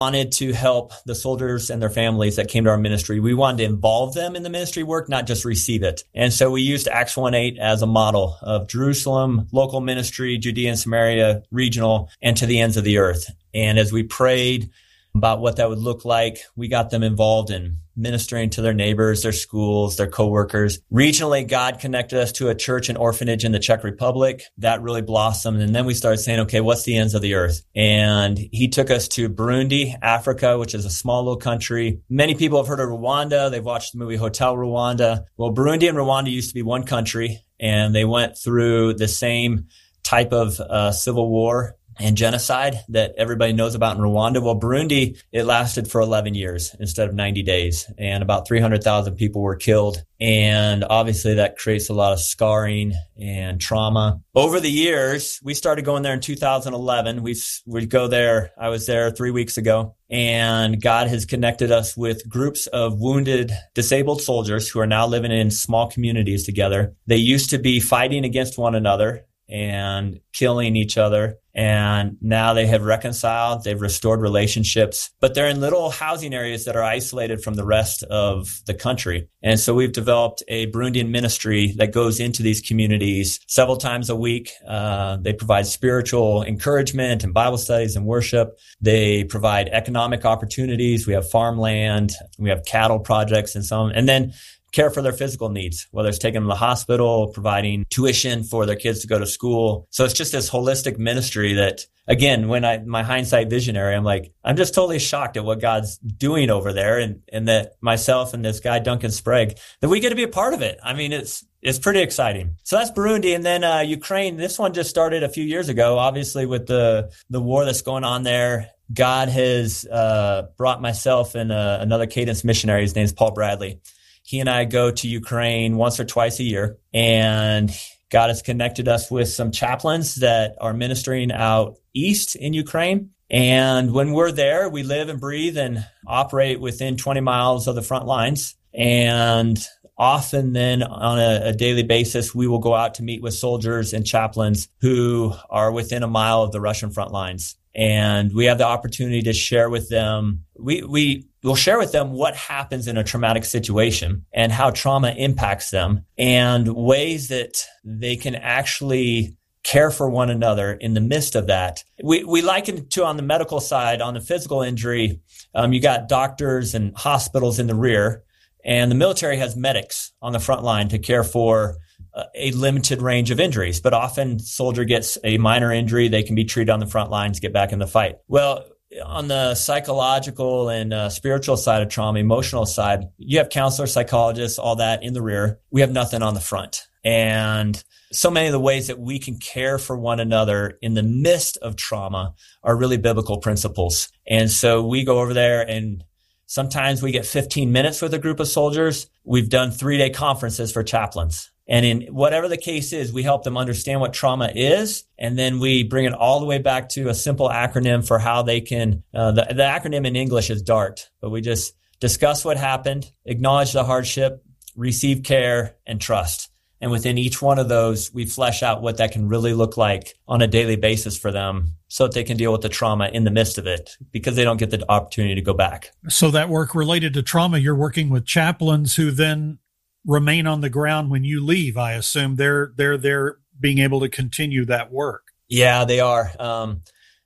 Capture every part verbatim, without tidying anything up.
wanted to help the soldiers and their families that came to our ministry. We wanted to involve them in the ministry work, not just receive it. And so we used Acts one eight as a model of Jerusalem, local ministry, Judea and Samaria, regional, and to the ends of the earth. And as we prayed about what that would look like, we got them involved in ministering to their neighbors, their schools, their coworkers. Regionally, God connected us to a church and orphanage in the Czech Republic. That really blossomed. And then we started saying, okay, what's the ends of the earth? And he took us to Burundi, Africa, which is a small little country. Many people have heard of Rwanda. They've watched the movie Hotel Rwanda. Well, Burundi and Rwanda used to be one country, and they went through the same type of uh, civil war and genocide that everybody knows about in Rwanda. Well, Burundi, it lasted for eleven years instead of ninety days, and about three hundred thousand people were killed. And obviously that creates a lot of scarring and trauma. Over the years, we started going there in two thousand eleven. We we go there. I was there three weeks ago, and God has connected us with groups of wounded, disabled soldiers who are now living in small communities together. They used to be fighting against one another and killing each other. And now they have reconciled, they've restored relationships, but they're in little housing areas that are isolated from the rest of the country. And so we've developed a Burundian ministry that goes into these communities several times a week. Uh, they provide spiritual encouragement and Bible studies and worship. They provide economic opportunities. We have farmland, we have cattle projects and so on. And then care for their physical needs, whether it's taking them to the hospital, providing tuition for their kids to go to school. So it's just this holistic ministry that, again, when I, my hindsight visionary, I'm like, I'm just totally shocked at what God's doing over there, and, and that myself and this guy, Duncan Sprague, that we get to be a part of it. I mean, it's, it's pretty exciting. So that's Burundi. And then, uh, Ukraine, this one just started a few years ago, obviously with the, the war that's going on there. God has, uh, brought myself and, uh, another Cadence missionary. His name's Paul Bradley. He and I go to Ukraine once or twice a year, and God has connected us with some chaplains that are ministering out east in Ukraine. And when we're there, we live and breathe and operate within twenty miles of the front lines. And often then on a, a daily basis, we will go out to meet with soldiers and chaplains who are within a mile of the Russian front lines. And we have the opportunity to share with them. We, we will share with them what happens in a traumatic situation and how trauma impacts them, and ways that they can actually care for one another in the midst of that. We, we liken it to on the medical side, on the physical injury. Um, you got doctors and hospitals in the rear, and the military has medics on the front line to care for a limited range of injuries, but often soldier gets a minor injury. They can be treated on the front lines, get back in the fight. Well, on the psychological and uh, spiritual side of trauma, emotional side, you have counselors, psychologists, all that in the rear. We have nothing on the front. And so many of the ways that we can care for one another in the midst of trauma are really biblical principles. And so we go over there, and sometimes we get fifteen minutes with a group of soldiers. We've done three-day conferences for chaplains. And in whatever the case is, we help them understand what trauma is, and then we bring it all the way back to a simple acronym for how they can, uh, the, the acronym in English is DART, but we just discuss what happened, acknowledge the hardship, receive care, and trust. And within each one of those, we flesh out what that can really look like on a daily basis for them, so that they can deal with the trauma in the midst of it, because they don't get the opportunity to go back. So that work related to trauma, you're working with chaplains who then remain on the ground when you leave. I assume they're they're they're being able to continue that work. Yeah, they are. Um,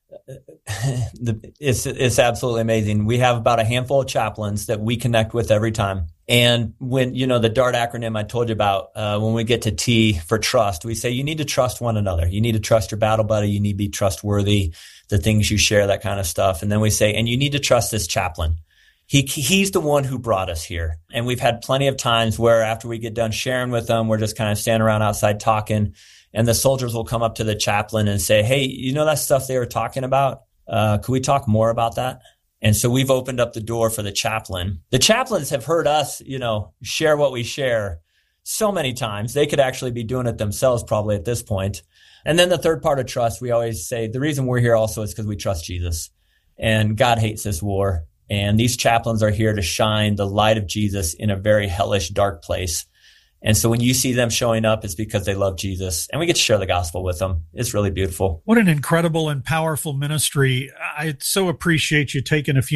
it's it's absolutely amazing. We have about a handful of chaplains that we connect with every time. And when, you know, the DART acronym I told you about, uh, when we get to T for trust, we say you need to trust one another. You need to trust your battle buddy. You need to be trustworthy, the things you share, that kind of stuff. And then we say, and you need to trust this chaplain. He, he's the one who brought us here. And we've had plenty of times where after we get done sharing with them, we're just kind of standing around outside talking, and the soldiers will come up to the chaplain and say, hey, you know that stuff they were talking about? Uh, could we talk more about that? And so we've opened up the door for the chaplain. The chaplains have heard us, you know, share what we share so many times. They could actually be doing it themselves probably at this point. And then the third part of trust, we always say the reason we're here also is because we trust Jesus. And God hates this war. And these chaplains are here to shine the light of Jesus in a very hellish, dark place. And so when you see them showing up, it's because they love Jesus, and we get to share the gospel with them. It's really beautiful. What an incredible and powerful ministry. I so appreciate you taking a few